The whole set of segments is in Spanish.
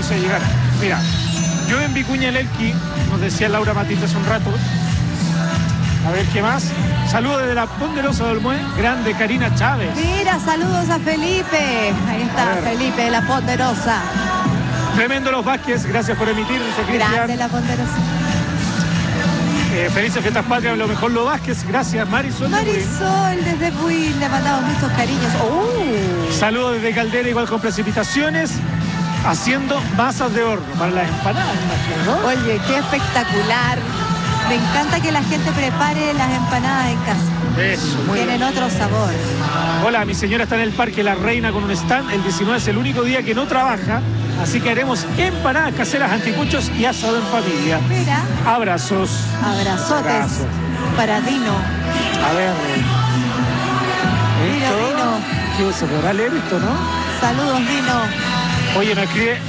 sea llegar. Mira, yo en Vicuña del Elqui, nos decía Laura Matilde hace un rato. A ver, ¿qué más? Saludos desde la Ponderosa del Olmué, grande Karina Chávez. Mira, saludos a Felipe. Ahí está Felipe de la Ponderosa. Tremendo los Vázquez, gracias por emitir, dice Cristian. Grande la Ponderosa. Felices fiestas patrias, lo mejor los Vázquez, gracias Marisol. Marisol desde Buin, le mandamos muchos cariños. Saludos desde Caldera, igual con precipitaciones, haciendo masas de horno para las empanadas, imagino, ¿no? Oye, qué espectacular. Me encanta que la gente prepare las empanadas en casa. Eso, muy Tienen bien. otro sabor. Hola, mi señora está en el Parque La Reina con un stand. El 19 es el único día que no trabaja, así que haremos empanadas caseras, anticuchos y asado en familia. Mira. Abrazos. Abrazotes. Abrazos. Para Dino. A ver. Dino, Dino. ¿Qué se podrá leer esto, no? Saludos, Dino. Oye, nos escribe...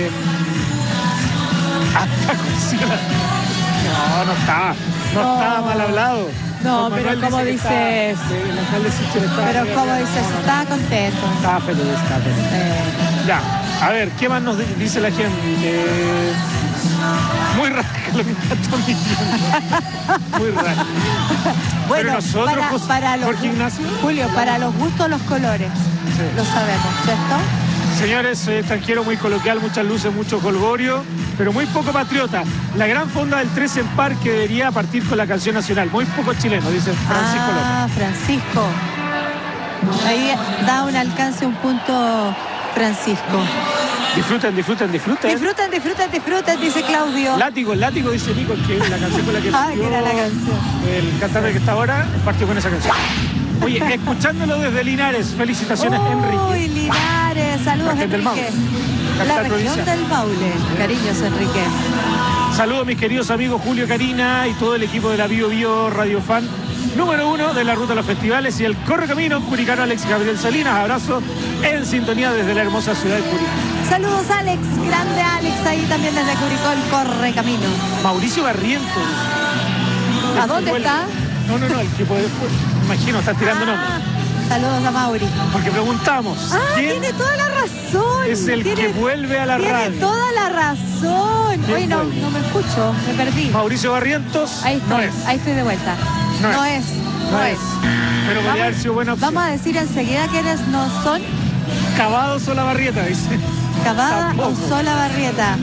hasta cocina. No estaba mal hablado. No, Juan pero Manuel como dice que dices. el alcalde Sichel estaba Pero muy como agradable. dices, estaba contento. Estaba feliz. Ya, a ver, ¿qué más nos dice la gente? Muy raro lo que está tomando. Muy raro. Bueno, pero nosotros, para los Jorge Ignacio. Julio, para los gustos los colores. Sí. Lo sabemos, ¿cierto? Señores, soy extranjero, muy coloquial, muchas luces, mucho colgorio, pero muy poco patriota. La gran fonda del 13 en Parque debería partir con la canción nacional. Muy poco chileno, dice Francisco López. Francisco. Ahí da un alcance, un punto Francisco. Disfruten. Disfruten, dice Claudio. Látigo, dice Nico, que es la canción con la que Que era la canción. el cantante que está ahora, partió con esa canción. Oye, escuchándolo desde Linares, felicitaciones, Enrique. Uy, Linares, saludos, Región del Enrique. Maule. La Capital región provincial. del Maule. Cariños, Enrique. Saludos mis queridos amigos Julio, Karina y todo el equipo de la Bio Bio Radio Fan número 1 de la Ruta a los Festivales y el Correcamino Curicano Alex Gabriel Salinas. Abrazo en sintonía desde la hermosa ciudad de Curicó. Saludos, Alex, grande Alex, ahí también desde Curicó, el corre camino. Mauricio Barrientos. ¿A dónde está? No, el equipo de después. Imagino, está tirando nombres. Saludos a Mauri. Porque preguntamos, ¿quién Tiene toda la razón. es el que vuelve a la Tiene radio? toda la razón. ¿Quién Hoy no vuelve? me escucho, me perdí. Mauricio Barrientos Ahí estoy, no es. ahí estoy de vuelta. No es. Pero podría haber sido buena opción. Vamos a decir enseguida quiénes no son. Cavado Sola Barrieta, dice. Cavada Tampoco. o Sola Barrieta.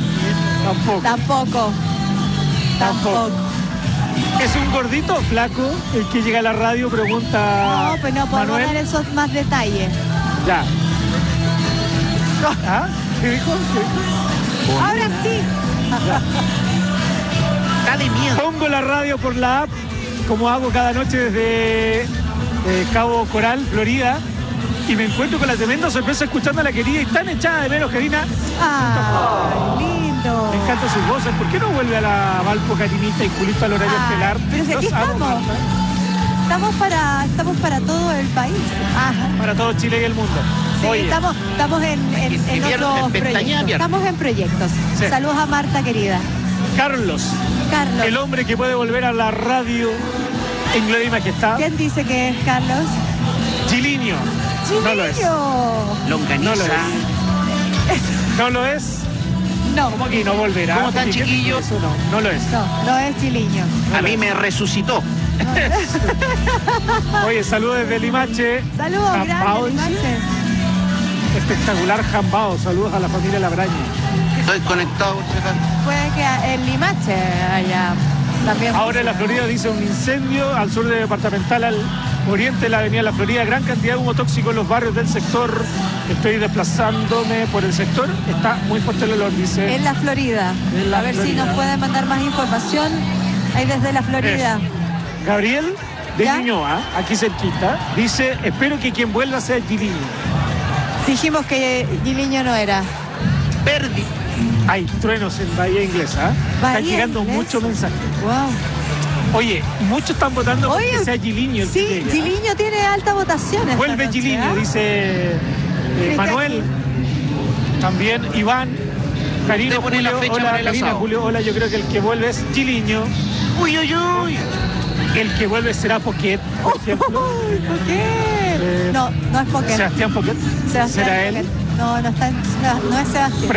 Tampoco. ¿Es un gordito o flaco el que llega a la radio? Pregunta No, pues no podemos Manuel. dar esos más detalles. Ya. ¿Ah? ¿Qué dijo? Ahora sí. Dale miedo. Pongo la radio por la app, como hago cada noche desde Cabo Coral, Florida, y me encuentro con la tremenda sorpresa escuchando a la querida y tan echada de menos, Karina. Lindo. Me encantan sus voces. ¿Por qué no vuelve a la Valpo, Karinita y Julito al horario estelar? Pero si aquí Los amo, estamos. Marta. Estamos para todo el país. Para todo Chile y el mundo. Sí, Oye, estamos en Invierno, otros en pestaña proyectos. abierta. Estamos en proyectos. Sí. Saludos a Marta, querida. Carlos, el hombre que puede volver a la radio en gloria y majestad. ¿Quién dice que es Carlos? Gilinho. No lo es. Longaniza. No lo es. ¿No lo es? No, ¿Cómo que no volverá? ¿Cómo están, ¿Qué- chiquillos? Eso no lo es. no es Chiliño. A mí me resucitó. Oye, saludos desde Limache. Saludos, Jambao, gracias, dice. Limache. Espectacular Jambao. Saludos a la familia Labrañe. Estoy conectado. Puede que en Limache haya también. Ahora en la Florida dice un incendio al sur de Departamental, al oriente de la avenida La Florida. Gran cantidad de humo tóxico en los barrios del sector. Estoy desplazándome por el sector. Está muy fuerte el olor, dice. En la Florida. En la A ver si Florida. nos pueden mandar más información ahí desde la Florida. Gabriel de ¿Ya? Ñuñoa, aquí cerquita, dice, espero que quien vuelva sea Gilinho. Dijimos que Giliño no era. Perdi. Hay truenos en Bahía Inglesa. Están Bahía llegando Inglesa. muchos mensajes. Wow. Oye, muchos están votando Oye, porque sea Gilinho el que Sí, llegue, ¿ah? Giliño tiene alta votación. esta Vuelve noche, Gilinho, ¿ah? dice Manuel. También Iván. Karina, Usted pone la Julio, fecha hola, para el Karina, asado. Julio, hola, yo creo que el que vuelve es Gilinho. Uy. El que vuelve será Poquet, por ejemplo. Uy, ¿por qué? No es Poker. Sebastián Poquet. Sebastián ¿Será él? Poquet. No es Sebastián.